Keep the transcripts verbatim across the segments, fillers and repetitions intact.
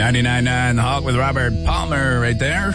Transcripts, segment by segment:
ninety-nine point nine The Hawk with Robert Palmer right there.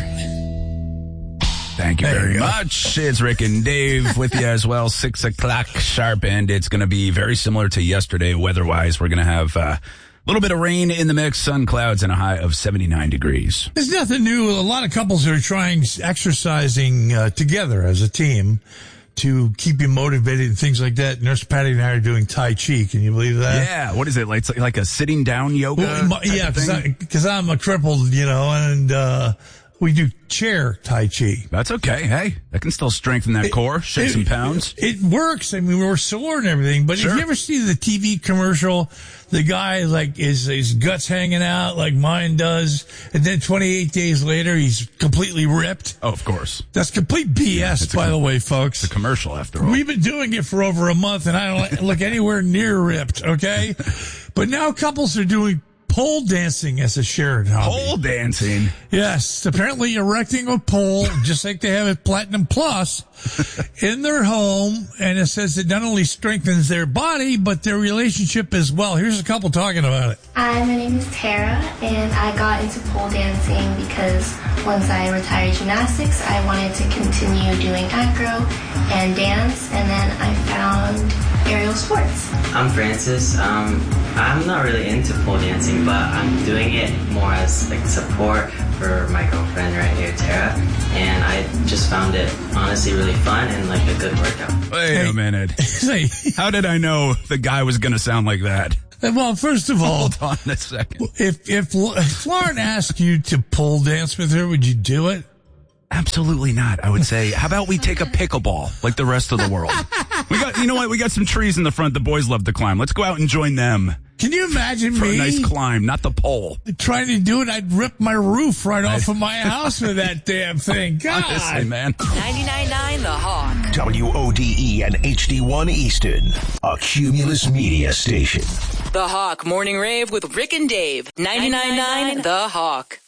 Thank you There very you go. much. It's Rick and Dave with you as well. Six o'clock sharp, and it's going to be very similar to yesterday weather-wise. We're going to have uh, a little bit of rain in the mix, sun, clouds, and a high of seventy-nine degrees. There's nothing new. A lot of couples are trying exercising uh, together as a team to keep you motivated and things like that. Nurse Patty and I are doing Tai Chi. Can you believe that? Yeah, what is it? Like, it's like a sitting down yoga? Well, my- type yeah, of because thing? I'm a crippled, you know, and uh, we do chair Tai Chi. That's okay. Hey, that can still strengthen that core, shake It- some pounds. It works. I mean, we're sore and everything. But Sure. if you ever see the T V commercial, the guy, like, his, his guts hanging out like mine does, and then twenty-eight days later, he's completely ripped. Oh, of course. That's complete B S, It's a by com- the way, folks. It's a commercial, after all. We've been doing it for over a month, and I don't look anywhere near ripped, okay? But now couples are doing pole dancing as a shared hobby. Pole dancing. Yes, apparently erecting a pole, just like they have at Platinum Plus, in their home, and it says it not only strengthens their body, but their relationship as well. Here's a couple talking about it. Hi, my name is Tara, and I got into pole dancing because once I retired gymnastics, I wanted to continue doing acro and dance, and then I found aerial sports. I'm Francis. Um, I'm not really into pole dancing, but I'm doing it more as like support for my girlfriend right here, Tara. And I just found it honestly really fun and like a good workout. Wait Hey. a minute. Say, How did I know the guy was going to sound like that? well, first of all, Hold on a second. if, if, if Lauren asked you to pole dance with her, would you do it? Absolutely not. I would say, how about we take a pickleball like the rest of the world? We got, you know what? We got some trees in the front. The boys love to climb. Let's go out and join them Can you imagine for me a nice climb, not the pole. trying to do it? I'd rip my roof right off of my house with that damn thing. God. Honestly, man. ninety-nine point nine The Hawk. W O D E and H D one Easton, a Cumulus Media station. The Hawk Morning Rave with Rick and Dave. ninety-nine point nine The Hawk.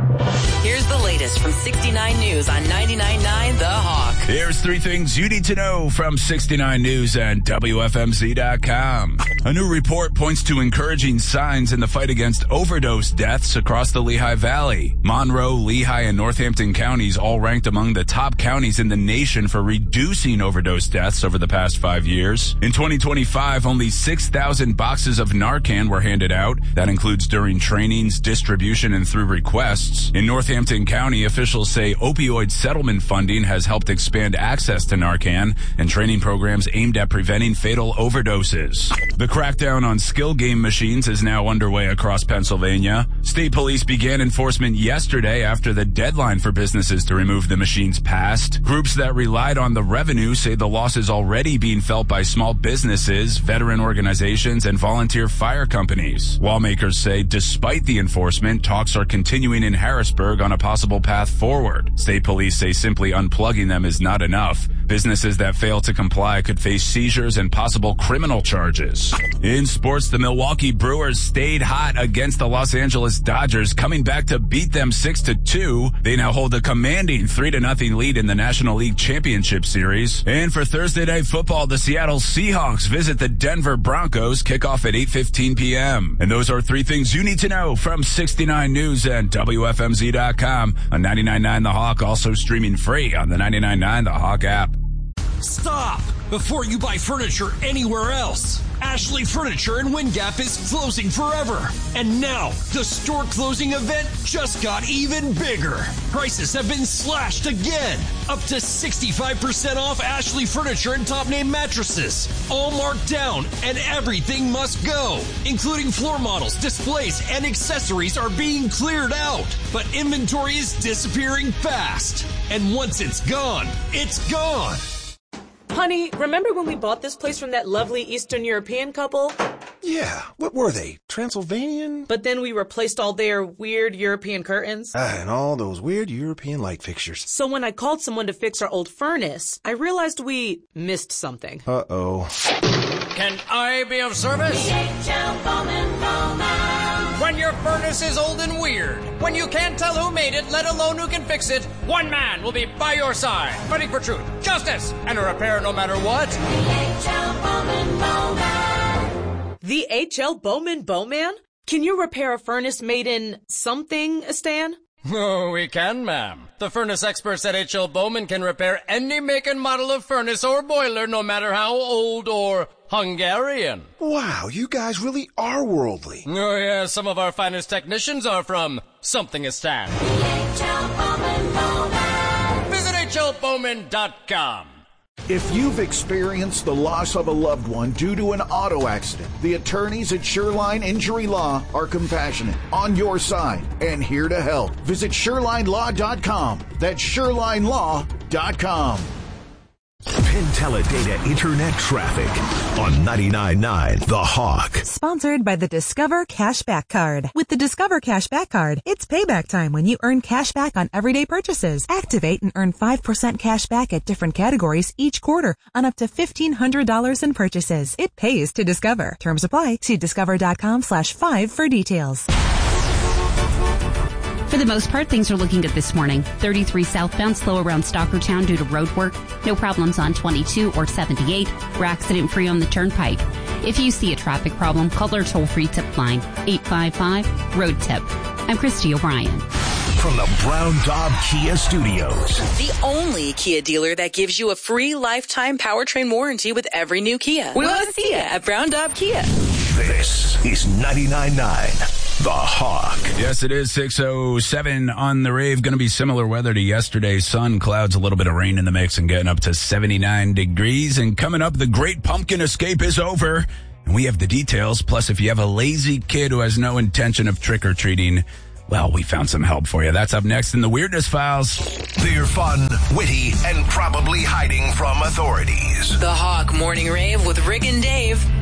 Here's the latest from sixty-nine News on ninety-nine point nine The Hawk. Here's three things you need to know from sixty-nine News and W F M Z dot com. A new report points to encouraging signs in the fight against overdose deaths across the Lehigh Valley. Monroe, Lehigh, and Northampton counties all ranked among the top counties in the nation for reducing overdose deaths over the past five years. In twenty twenty-five, only six thousand boxes of Narcan were handed out. That includes during trainings, distribution, and through requests. In Northampton County, officials say opioid settlement funding has helped expand access to Narcan and training programs aimed at preventing fatal overdoses. The crackdown on skill game machines is now underway across Pennsylvania. State police began enforcement yesterday after the deadline for businesses to remove the machines passed. Groups that relied on the revenue say the loss is already being felt by small businesses, veteran organizations, and volunteer fire companies. Lawmakers say despite the enforcement, talks are continuing in Harrisburg on a possible path forward. State police say simply unplugging them is not enough. Businesses that fail to comply could face seizures and possible criminal charges. In sports, the Milwaukee Brewers stayed hot against the Los Angeles Dodgers, coming back to beat them six to two. They now hold a commanding three to nothing lead in the National League Championship Series. And for Thursday Night Football, the Seattle Seahawks visit the Denver Broncos, kickoff at eight fifteen p.m. And those are three things you need to know from sixty-nine News and W F M Z dot com on ninety-nine point nine The Hawk, also streaming free on the ninety-nine point nine The Hawk app. Stop before you buy furniture anywhere else. Ashley Furniture in Wind Gap is closing forever. And now, the store closing event just got even bigger. Prices have been slashed again. Up to sixty-five percent off Ashley Furniture and top name mattresses. All marked down and everything must go. Including floor models, displays, and accessories are being cleared out. But inventory is disappearing fast. And once it's gone, it's gone. Honey, remember when we bought this place from that lovely Eastern European couple? Yeah, what were they? Transylvanian? But then we replaced all their weird European curtains. Ah, and all those weird European light fixtures. So when I called someone to fix our old furnace, I realized we missed something. Uh-oh. Can I be of service? When your furnace is old and weird, when you can't tell who made it, let alone who can fix it, one man will be by your side, fighting for truth, justice, and a repair no matter what. The H L Bowman Bowman? Can you repair a furnace made in something, Stan? Oh, we can, ma'am. The furnace experts at H L Bowman can repair any make and model of furnace or boiler, no matter how old or Hungarian. Wow, you guys really are worldly. Oh, yeah, some of our finest technicians are from Something-istan. H L Bowman Bowman. Visit H L Bowman dot com. If you've experienced the loss of a loved one due to an auto accident, the attorneys at Shoreline Injury Law are compassionate, on your side, and here to help. Visit shoreline law dot com. That's shoreline law dot com. Penteledata Internet Traffic on ninety-nine point nine The Hawk. Sponsored by the Discover Cashback Card. With the Discover Cashback Card, it's payback time when you earn cash back on everyday purchases. Activate and earn five percent cash back at different categories each quarter on up to fifteen hundred dollars in purchases. It pays to Discover. Terms apply. See discover dot com slash five for details. For the most part, things are looking good this morning. thirty-three southbound, slow around Stockertown due to road work. No problems on twenty-two or seventy-eight. We're accident-free on the Turnpike. If you see a traffic problem, call our toll-free tip line, eight five five, road tip. I'm Christy O'Brien. From the Brown Daub Kia Studios. The only Kia dealer that gives you a free lifetime powertrain warranty with every new Kia. We want to see you at Brown Daub Kia. This is ninety-nine point nine The Hawk. Yes, it is six oh seven on the rave. Going to be similar weather to yesterday. Sun, clouds, a little bit of rain in the mix and getting up to seventy-nine degrees. And coming up, the Great Pumpkin Escape is over. And we have the details. Plus, if you have a lazy kid who has no intention of trick-or-treating, well, we found some help for you. That's up next in the Weirdness Files. They're fun, witty, and probably hiding from authorities. The Hawk Morning Rave with Rick and Dave.